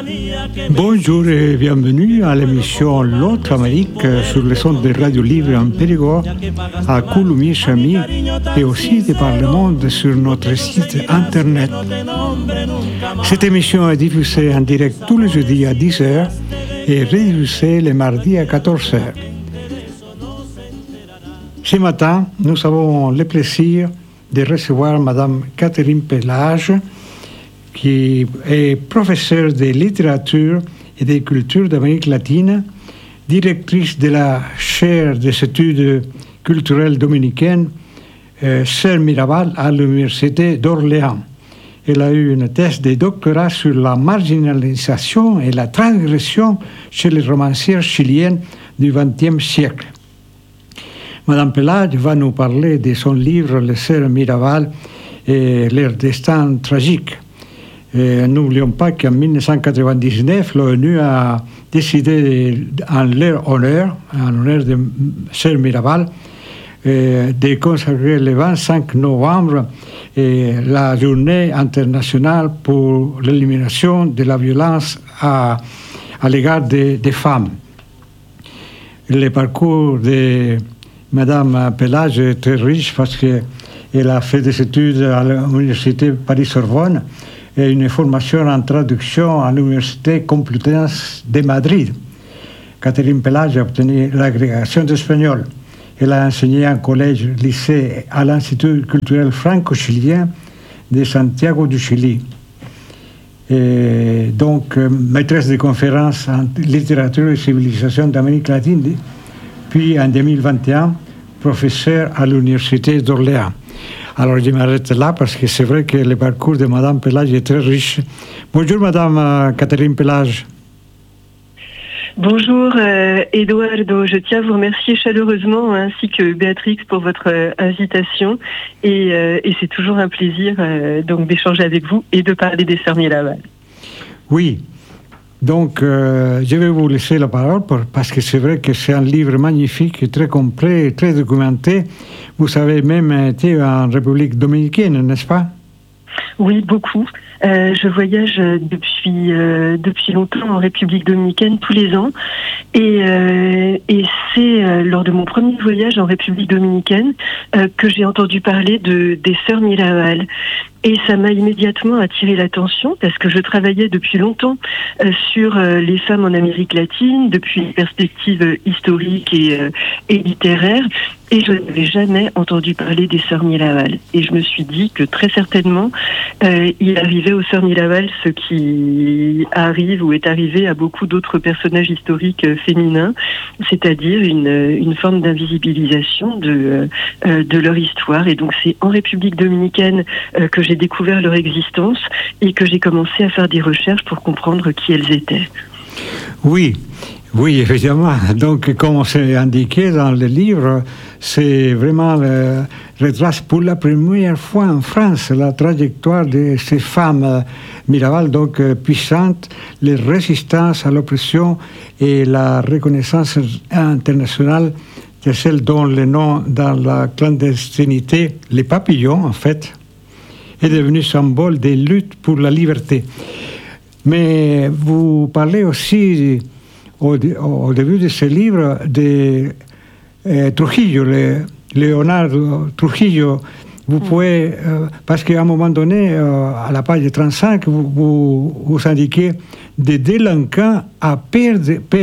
Bonjour et bienvenue à l'émission L'autre Amérique sur le son de Radio Libre en Périgord, à Coulommiers-Chamy et aussi de par le monde sur notre site internet. Cette émission est diffusée en direct tous les jeudis à 10h et rediffusée les mardis à 14h. Ce matin, nous avons le plaisir de recevoir Madame Catherine Pelage, qui est professeure de littérature et de culture d'Amérique latine, directrice de la chaire des études culturelles dominicaines Sœur Mirabal à l'Université d'Orléans. Elle a eu une thèse de doctorat sur la marginalisation et la transgression chez les romancières chiliennes du XXe siècle. Madame Pelage va nous parler de son livre Les Sœurs Mirabal et leur destin tragique. N'oublions pas qu'en 1999, l'ONU a décidé, en leur honneur, en l'honneur de Sœur Mirabal, de consacrer le 25 novembre la journée internationale pour l'élimination de la violence à l'égard des femmes. Le parcours de Madame Pelage est très riche parce qu'elle a fait des études à l'Université Paris-Sorbonne et une formation en traduction à l'Université Complutense de Madrid. Catherine Pelage a obtenu l'agrégation d'espagnol. Elle a enseigné en collège, lycée à l'Institut culturel franco-chilien de Santiago du Chili. Et donc, maîtresse de conférences en littérature et civilisation d'Amérique latine, puis en 2021, professeure à l'Université d'Orléans. Alors, je m'arrête là parce que c'est vrai que le parcours de Madame Pelage est très riche. Bonjour, Madame Catherine Pelage. Bonjour, Eduardo. Je tiens à vous remercier chaleureusement, ainsi que Béatrix, pour votre invitation. Et c'est toujours un plaisir donc d'échanger avec vous et de parler des Sœurs Mirabal. Oui. Donc, je vais vous laisser la parole parce que c'est vrai que c'est un livre magnifique, très complet, très documenté. Vous avez même été en République dominicaine, n'est-ce pas? Oui, beaucoup. Je voyage depuis longtemps en République dominicaine tous les ans. Et c'est lors de mon premier voyage en République dominicaine que j'ai entendu parler des Sœurs Mirabal. Et ça m'a immédiatement attiré l'attention parce que je travaillais depuis longtemps sur les femmes en Amérique latine, depuis une perspective historique et littéraire. Et je n'avais jamais entendu parler des Sœurs Mirabal. Et je me suis dit que très certainement, il arrivait aux Sœurs Mirabal ce qui arrive ou est arrivé à beaucoup d'autres personnages historiques féminins, c'est-à-dire une forme d'invisibilisation de leur histoire. Et donc c'est en République dominicaine que j'ai découvert leur existence et que j'ai commencé à faire des recherches pour comprendre qui elles étaient. Oui, évidemment. Donc, comme c'est indiqué dans le livre, c'est vraiment retrace pour la première fois en France la trajectoire de ces femmes Mirabal, donc puissantes, les résistances à l'oppression et la reconnaissance internationale de celles dont le nom dans la clandestinité, les papillons en fait, est devenu symbole des luttes pour la liberté. Mais vous parlez aussi au début de ce livre de Trujillo, Leonardo Trujillo. Vous pouvez, parce qu'à un moment donné, à la page 35, vous indiquez des délinquants à père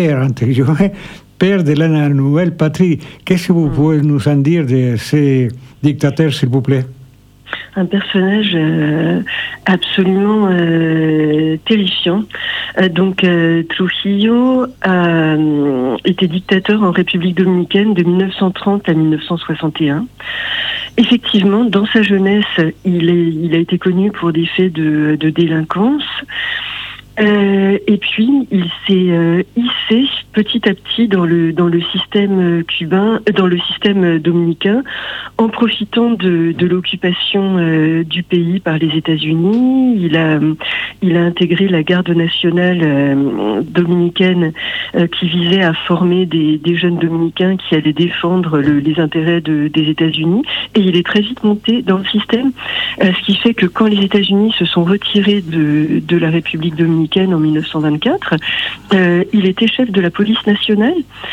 de la nouvelle patrie. Qu'est-ce que vous pouvez nous en dire de ces dictateurs, s'il vous plaît? Un personnage absolument terrifiant. Donc Trujillo était dictateur en République dominicaine de 1930 à 1961. Effectivement, dans sa jeunesse, il a été connu pour des faits de délinquance. Et puis, il s'est hissé petit à petit dans le système cubain, dans le système dominicain, en profitant de l'occupation du pays par les États-Unis. Il a intégré la garde nationale dominicaine qui visait à former des jeunes dominicains qui allaient défendre les intérêts des États-Unis. Et il est très vite monté dans le système, ce qui fait que quand les États-Unis se sont retirés de la République dominicaine en 1924, il était chef de la police nationale.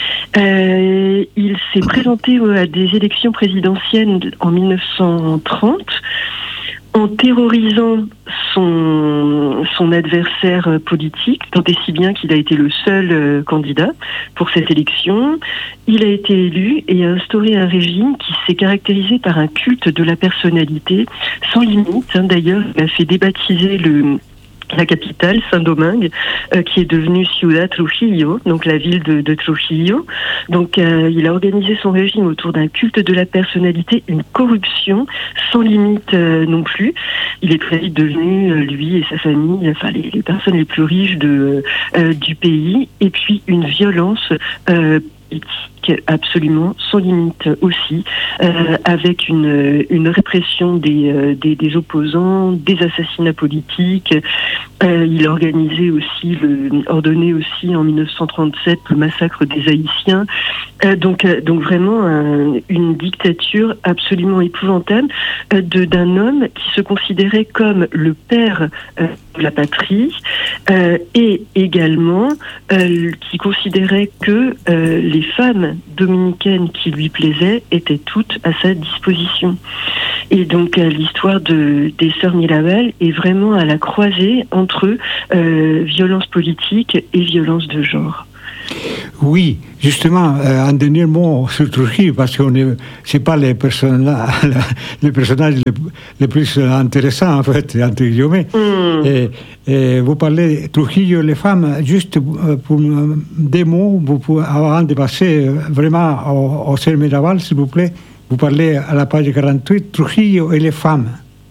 Il s'est présenté à des élections présidentielles en 1930 en terrorisant son adversaire politique, tant et si bien qu'il a été le seul candidat pour cette élection. Il a été élu et a instauré un régime qui s'est caractérisé par un culte de la personnalité sans limite. D'ailleurs, il a fait débaptiser la capitale, Saint-Domingue, qui est devenue Ciudad Trujillo, donc la ville de Trujillo. Donc il a organisé son régime autour d'un culte de la personnalité, une corruption sans limite non plus. Il est très vite devenu, lui et sa famille, enfin les personnes les plus riches du pays, et puis une violence politique absolument sans limite aussi, avec une répression des opposants, des assassinats politiques. Il a ordonné aussi en 1937 le massacre des Haïtiens. Donc vraiment une dictature absolument épouvantable d'un homme qui se considérait comme le père de la patrie et également qui considérait que les femmes dominicaines qui lui plaisaient étaient toutes à sa disposition. Et donc l'histoire des sœurs Mirabal est vraiment à la croisée entre violence politique et violence de genre. Oui, justement, un dernier mot sur Trujillo, parce que c'est pas les personnages les plus intéressants, en fait, entre guillemets. Et vous parlez de Trujillo, les femmes, juste pour des mots, avant de passer vraiment au Sœurs Mirabal, s'il vous plaît, vous parlez à la page 48, Trujillo et les femmes.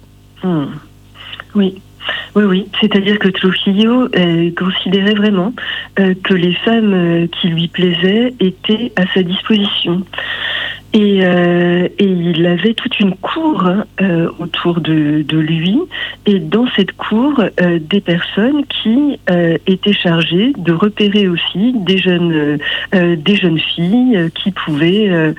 Oui. Oui, c'est-à-dire que Trujillo considérait vraiment que les femmes qui lui plaisaient étaient à sa disposition. Et il avait toute une cour autour de lui, et dans cette cour, des personnes qui étaient chargées de repérer aussi des jeunes filles qui pouvaient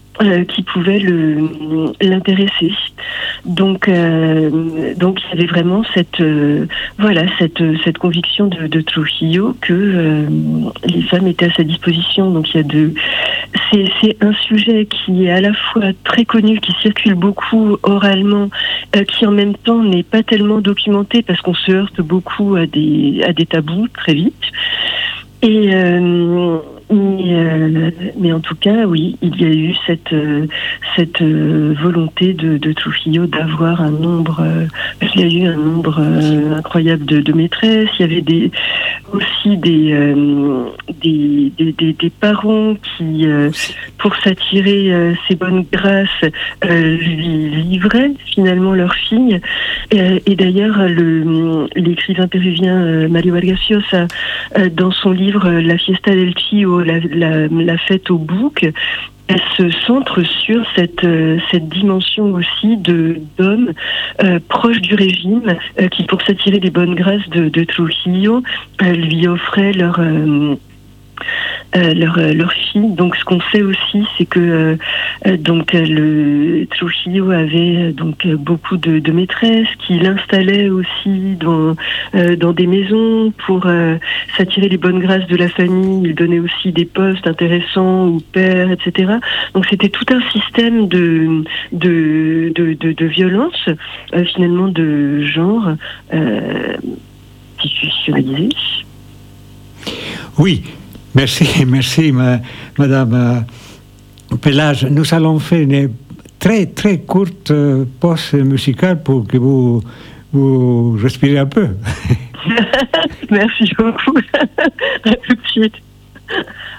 l'intéresser. Donc il y avait vraiment cette conviction de Trujillo que les femmes étaient à sa disposition. Donc c'est un sujet qui est à la fois très connu, qui circule beaucoup oralement, qui en même temps n'est pas tellement documenté parce qu'on se heurte beaucoup à des tabous très vite. Mais en tout cas, oui, il y a eu cette volonté de Trujillo d'avoir un nombre incroyable de maîtresses. Il y avait aussi des parents qui, pour s'attirer ses bonnes grâces, lui livraient finalement leurs filles. Et d'ailleurs, l'écrivain péruvien Mario Vargas Llosa, dans son livre La Fiesta del Chío, la fête au bouc, elle se centre sur cette dimension aussi d'hommes proches du régime qui, pour s'attirer des bonnes grâces de Trujillo, lui offraient leur fille. Donc ce qu'on sait aussi, c'est que le Trujillo avait beaucoup de maîtresses qui l'installaient aussi dans des maisons pour s'attirer les bonnes grâces de la famille. Il donnait aussi des postes intéressants aux pères, etc. Donc c'était tout un système de violence, finalement de genre institutionnalisé. Oui. Merci, Madame Pelage. Nous allons faire une très, très courte pause musicale pour que vous respirez un peu. Merci beaucoup. À tout de suite.